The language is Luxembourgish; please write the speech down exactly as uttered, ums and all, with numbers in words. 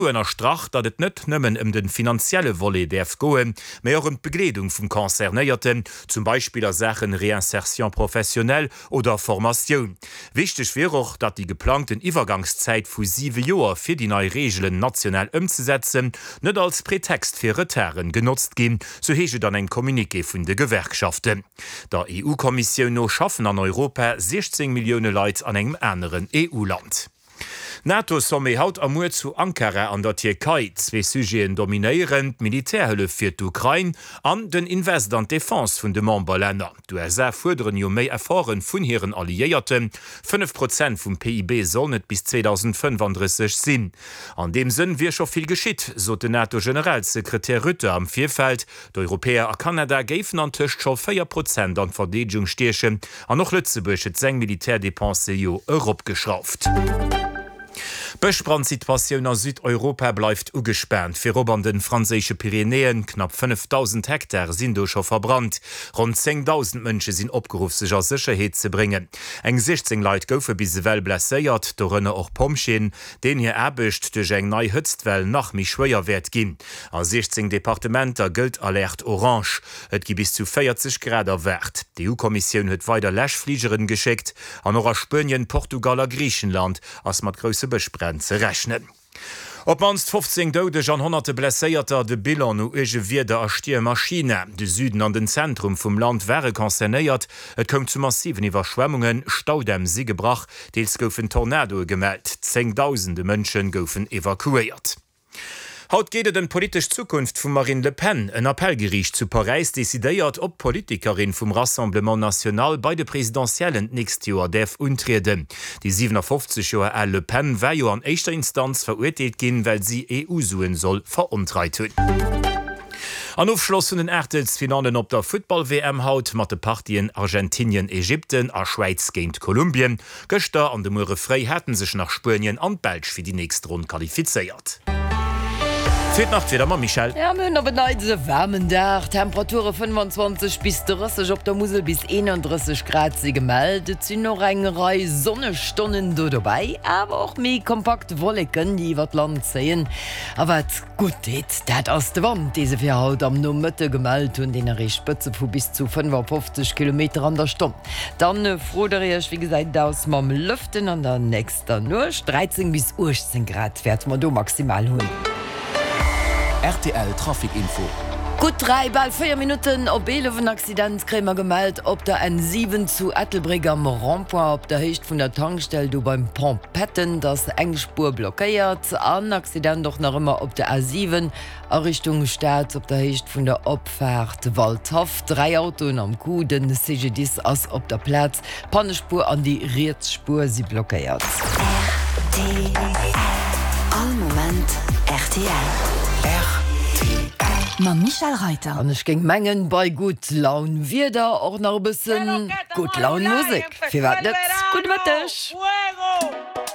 ennner Strach, dat et net nëmmen ëm den finanzielle Wolle derf goen, méi auch um Begleung vum Konzernéierten, zum Beispiel der Sachen Reinsertion professionell oder Formatioun. Wichtech wär och, dat die geplanten Iwergangszeit vu sieben Joer fir die neue Regeln national ëmzusetzen, net als Prätext fir Reterren genutzt gin, so hege dann eng Kommuniké vun de Gewerkschaften. Der E U-Kommission no schaffen an Europa sechzehn Millionen Leiit an engem äneren E U-Land. NATO somme haut amur zu Ankara an der Türkei, zwei Sujeten dominéieren Militärhëlle fir d'Ukraine an den Invest an Defense vun de Memberländer. Du er se fuderen jo méi erfahren vun hireieren Alliéierten, fünf Prozent vum P I B soll net bis zweitausendfünfunddreißig sinn. An dem Sinn wie schon viel geschitt, so de NATO-Generalsekretär Rutte am Vierfeld, d'Europäer a Kanada géifen an Tischcht schon vier Prozent an Verdegung stechen, an noch Lützeburg et seng Militärdepense jo Europa geschrauft. Bëchbrandsituatioun a Südeuropa bleifft ugespernt. Fir ober an den franzésche Pyrenäen knapp fünftausend Hektar sinn do schon verbrannt. Rund zehntausend Mënsche sinn opgeruf sech a Sicherheet ze bringen. Eng sechzehn Leiit goufe bis se well blesséiert, do rënne och Pomschen, den hier erbecht duch eng nei Hëtztwell nach mi schwéier werd ginn. An sechzehn Departementer gëlt Alert Orange. Et gi bis zu vierzig Grader Wert. Die E U-Kommissioun huet weider Lächfliegeren geschickt, an or a Spënien, Portugal a Griechenland ass mat grösse Besprenn ze rechnen. Op manst fünfzehn Dodech an hunderte Blesséierter de Bilan no ege wie der Astier Maschine. De Süden an den Zentrum vum Land wäre konzernéiert, et kom zu massiven Iwerschwemmungen, Staudämm si gebrach, deels goufen Tornado gemeldt, zehntausende Mënschen goufen evakuiert. Haut geht den politisch Zukunft von Marine Le Pen. Ein Appellgericht zu Paris desideiert, ob Politikerin vom Rassemblement National bei der präsidentiellen nächsten Jahr darf untreten. Die siebenundfünfzig Jahre alt Le Pen war ja an erster Instanz verurteilt gehen, weil sie E U suchen soll, veruntreut. An aufschlossenen Ertelsfinalen op der Football-W M haut mat de Partien Argentinien, Ägypten a Schweiz géint Kolumbien. Göster an de Mure frei hätten sich nach Spönien an Belsch für die nächste Runde qualifiziert. Viert Nacht wieder mal, Michel. Ja, wir haben beneide wärmen Tag. Temperatur fünfundzwanzig bis dreißig auf der Musel bis einunddreißig Grad sie gemeldet. Sind noch eine Reihe Sonnenstunden da dabei, aber auch mehr kompakt Wolken, die über das Land sehen. Aber was gut ist, das aus der Wand, diese vier Haut am Mitte gemeldet und in einer Spitze von bis zu fünfundfünfzig Kilometer an der Stunde. Dann äh, froh ich, wie gesagt, aus dem Lüften an der nächsten Nacht. dreizehn bis achtzehn Grad wird man da maximal holen. R T L Trafikinfo. Gut drei bald vier Minuten op Beelewen Accident krämer gemeldt op der N sieben zu Ettelbrig am Rondpoint op der Hecht vun der Tankstelle du beim Pompetten das Engspur blockéiert an Accident doch noch immer op der A sieben a Richtung Staat op der Hecht vun der Opfahrt Waldhof drei Autoen am Ku den C G dix ass op der Platz Pannespur an die Rietspur sie blockéiert. R T L All moment R T L Ma Michel Reiter. Und ich ging Mengen bei gut Laun wieder auch noch ein bisschen gut Laun Musik. Wie war das? Gut mit dich.